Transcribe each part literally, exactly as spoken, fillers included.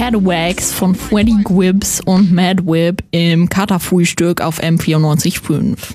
Catawags von Freddy Gibbs und Mad Whip im Katerfrühstück auf M vierundneunzig Komma fünf.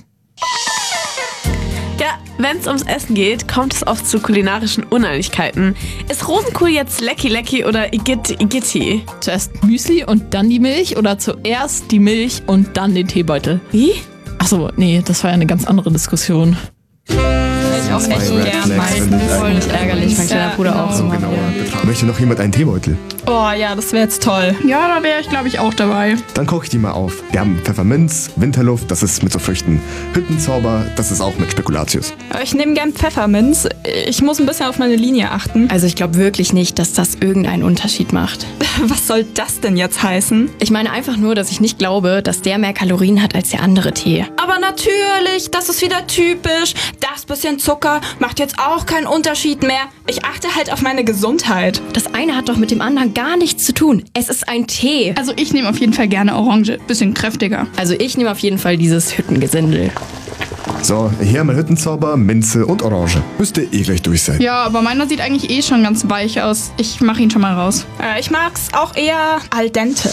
Ja, wenn es ums Essen geht, kommt es oft zu kulinarischen Uneinigkeiten. Ist Rosenkohl jetzt Lecky Lecky oder Igitt Igitti? Zuerst Müsli und dann die Milch oder zuerst die Milch und dann den Teebeutel? Wie? Achso, nee, das war ja eine ganz andere Diskussion. Ich auch echt gern meistens. Voll ärgerlich, mein kleiner Bruder auch so. Genau. Möchte noch jemand einen Teebeutel? Oh ja, das wäre jetzt toll. Ja, da wäre ich, glaube ich, auch dabei. Dann koche ich die mal auf. Wir haben Pfefferminz, Winterluft, das ist mit so Früchten. Hüttenzauber, das ist auch mit Spekulatius. Aber ich nehme gern Pfefferminz. Ich muss ein bisschen auf meine Linie achten. Also ich glaube wirklich nicht, dass das irgendeinen Unterschied macht. Was soll das denn jetzt heißen? Ich meine einfach nur, dass ich nicht glaube, dass der mehr Kalorien hat als der andere Tee. Aber natürlich, das ist wieder typisch. Das bisschen Zucker macht jetzt auch keinen Unterschied mehr. Ich achte halt auf meine Gesundheit. Das eine hat doch mit dem anderen gar nichts zu tun. Es ist ein Tee. Also ich nehme auf jeden Fall gerne Orange. Bisschen kräftiger. Also ich nehme auf jeden Fall dieses Hüttengesindel. So, hier haben wir Hüttenzauber, Minze und Orange. Müsste eh gleich durch sein. Ja, aber meiner sieht eigentlich eh schon ganz weich aus. Ich mache ihn schon mal raus. Äh, ich mag's auch eher al dente.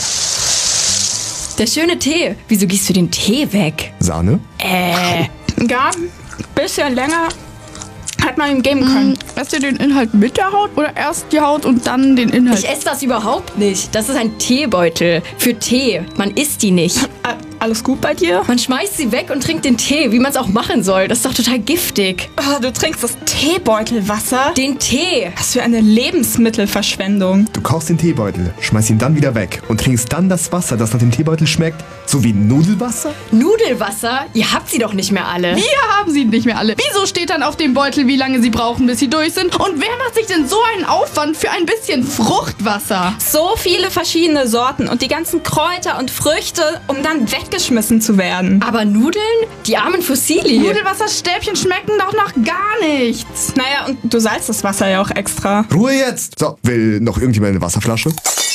Der schöne Tee. Wieso gießt du den Tee weg? Sahne? Äh. Ja, bisschen länger hat man ihm geben können. Mm, esst ihr den Inhalt mit der Haut oder erst die Haut und dann den Inhalt? Ich esse das überhaupt nicht. Das ist ein Teebeutel für Tee. Man isst die nicht. Äh, alles gut bei dir? Man schmeißt sie weg und trinkt den Tee, wie man es auch machen soll. Das ist doch total giftig. Oh, du trinkst das Teebeutelwasser? Den Tee. Was für eine Lebensmittelverschwendung. Du kaufst den Teebeutel, schmeißt ihn dann wieder weg und trinkst dann das Wasser, das nach dem Teebeutel schmeckt, so wie Nudelwasser? Nudelwasser? Ihr habt sie doch nicht mehr alle. Wir haben sie nicht mehr alle. Wieso steht dann auf dem Beutel, wie lange sie brauchen, bis sie durch sind? Und wer macht sich denn so einen Aufwand für ein bisschen Fruchtwasser? So viele verschiedene Sorten und die ganzen Kräuter und Früchte, um dann weggeschmissen zu werden. Aber Nudeln? Die armen Fossili. Nudelwasserstäbchen schmecken doch nach gar nichts. Naja, und du salzt das Wasser ja auch extra. Ruhe jetzt! So, will noch irgendjemand eine Wasserflasche?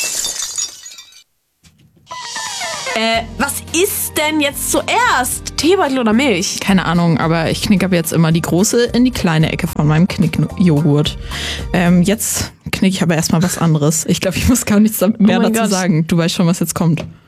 Äh, was ist denn jetzt zuerst? Teebeutel oder Milch? Keine Ahnung, aber ich knicke ab jetzt immer die große in die kleine Ecke von meinem Knickjoghurt. Ähm, jetzt knicke ich aber erstmal was anderes. Ich glaube, ich muss gar nichts mehr Oh mein dazu Gott. sagen. Du weißt schon, was jetzt kommt.